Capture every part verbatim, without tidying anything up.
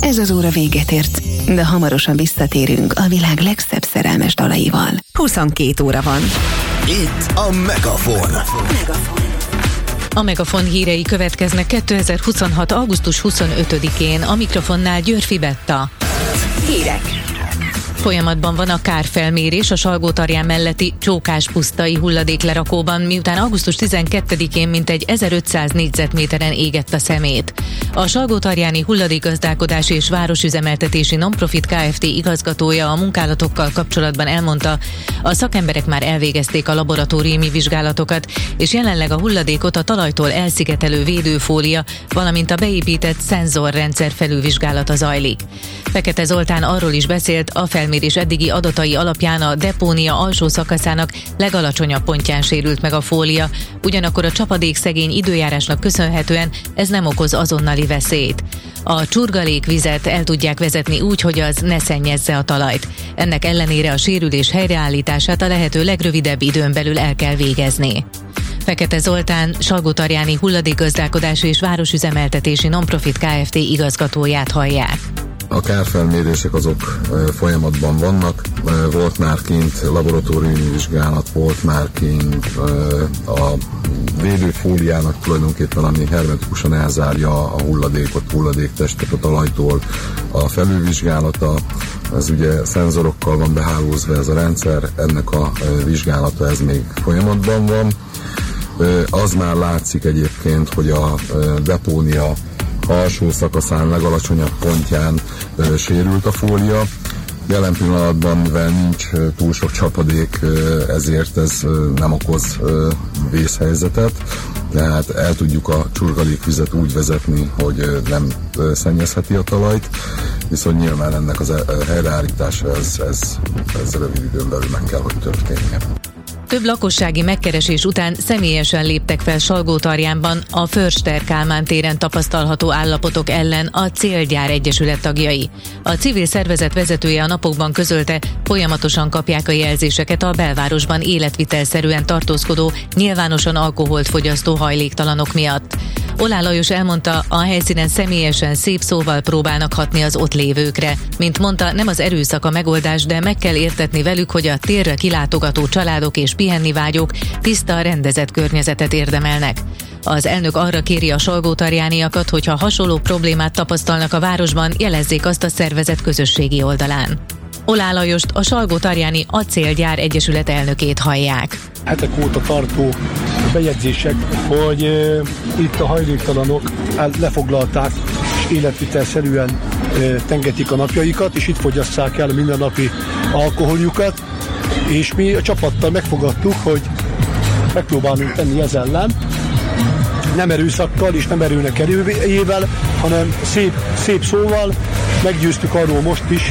Ez az óra véget ért, de hamarosan visszatérünk a világ legszebb szerelmes dalaival. huszonkét óra van. Itt a Megafon. Megafon. A Megafon hírei következnek kétezer-huszonhat. augusztus huszonötödikén. A mikrofonnál Györfi Betta. Hírek. Folyamatban van a kárfelmérés a Salgótarján melletti Csókás-pusztai hulladéklerakóban, miután augusztus tizenkettedikén mintegy ezerötszáz négyzetméteren égett a szemét. A Salgótarjáni Hulladékgazdálkodási és Városüzemeltetési Nonprofit Kft. Igazgatója a munkálatokkal kapcsolatban elmondta, a szakemberek már elvégezték a laboratóriumi vizsgálatokat, és jelenleg a hulladékot a talajtól elszigetelő védőfólia, valamint a beépített szenzorrendszer felülvizsgálata zajlik. Fekete Zoltán arról is beszélt, a felmérés eddigi adatai alapján a depónia alsó szakaszának legalacsonyabb pontján sérült meg a fólia, ugyanakkor a csapadékszegény időjárásnak köszönhetően ez nem okoz azonnali veszélyt. A csurgalékvizet el tudják vezetni úgy, hogy az ne szennyezze a talajt. Ennek ellenére a sérülés helyreállítását a lehető legrövidebb időn belül el kell végezni. Fekete Zoltán Salgótarjáni Hulladékgazdálkodási és Városüzemeltetési Nonprofit Kft. Igazgatóját hallják. A kárfelmérések azok folyamatban vannak, volt már kint laboratóriumi vizsgálat, volt már kint a védőfóliának tulajdonképpen, ami hermetikusan elzárja a hulladékot, hulladéktestet a talajtól, a felülvizsgálata, ez ugye szenzorokkal van behálózva ez a rendszer, ennek a vizsgálata ez még folyamatban van. Az már látszik egyébként, hogy a depónia alsó szakaszán legalacsonyabb pontján ö, sérült a fólia. Jelen pillanatban, mivel nincs ö, túl sok csapadék, ö, ezért ez ö, nem okoz ö, vészhelyzetet, tehát el tudjuk a csurgalékvizet úgy vezetni, hogy ö, nem ö, szennyezheti a talajt, viszont nyilván ennek az ö, helyreállítása ez, ez, ez rövid időn belül meg kell, hogy történjen. Több lakossági megkeresés után személyesen léptek fel Salgótarjánban a Förster Kálmán téren tapasztalható állapotok ellen a Célgyár Egyesület tagjai. A civil szervezet vezetője a napokban közölte, folyamatosan kapják a jelzéseket a belvárosban életvitelszerűen tartózkodó, nyilvánosan alkoholt fogyasztó hajléktalanok miatt. Olá Lajos elmondta, a helyszínen személyesen szép szóval próbálnak hatni az ott lévőkre. Mint mondta, nem az erőszak a megoldás, de meg kell értetni velük, hogy a térre kilátogató családok és pihenni vágyók tiszta, rendezett környezetet érdemelnek. Az elnök arra kéri a salgótarjániakat, hogyha hasonló problémát tapasztalnak a városban, jelezzék azt a szervezet közösségi oldalán. Olá Lajost, a Salgótarjáni Acélgyár Egyesület elnökét hallják. Hetek óta tartó bejegyzések, hogy e, itt a hajléktalanok lefoglalták és életvitelszerűen e, tengetik a napjaikat, és itt fogyasszák el a mindennapi alkoholjukat, és mi a csapattal megfogadtuk, hogy megpróbálunk tenni ez ellen, nem erőszakkal és nem erőnek erőjével, hanem szép, szép szóval meggyőztük arról most is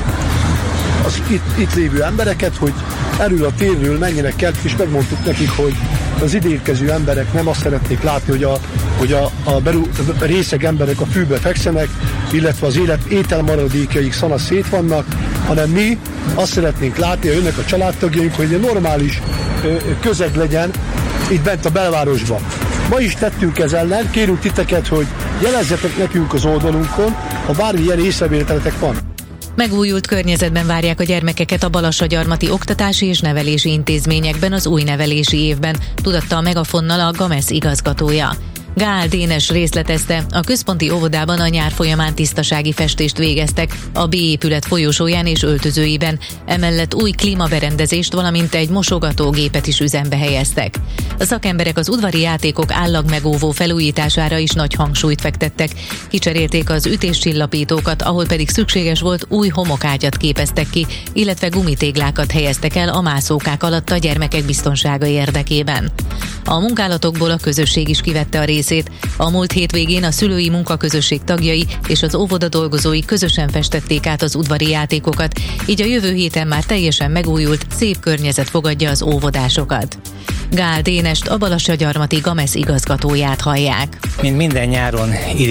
az itt, itt lévő embereket, hogy erről a térről menjenek el, és megmondtuk nekik, hogy az idérkező emberek nem azt szeretnék látni, hogy a, hogy a, a, beru, a részeg emberek a fűbe fekszenek, illetve az élet ételmaradékjaik szana szét vannak, hanem mi azt szeretnénk látni, hogy jönnek a családtagjaink, hogy egy normális ö, közeg legyen itt bent a belvárosban. Ma is tettünk ez ellen, kérünk titeket, hogy jelezzetek nekünk az oldalunkon, ha bármilyen észrevételetek van. Megújult környezetben várják a gyermekeket a balassagyarmati oktatási és nevelési intézményekben az új nevelési évben, tudatta a Megafonnal a Gamesz igazgatója. Gál Dénes részletezte, a központi óvodában a nyár folyamán tisztasági festést végeztek a B épület folyosóján és öltözőiben, emellett új klímaberendezést, valamint egy mosogatógépet is üzembe helyeztek. A szakemberek az udvari játékok állagmegóvó felújítására is nagy hangsúlyt fektettek, kicserélték az ütéscsillapítókat, ahol pedig szükséges volt, új homokágyat képeztek ki, illetve gumitéglákat helyeztek el a mászókák alatt a gyermekek biztonsága érdekében. A munkálatokból a közösség is kivette a részét. A múlt hétvégén a szülői munkaközösség tagjai és az óvoda dolgozói közösen festették át az udvari játékokat, így a jövő héten már teljesen megújult, szép környezet fogadja az óvodásokat. Gál Dénest, a balassagyarmati Gamesz igazgatóját hallják. Mint minden nyáron idén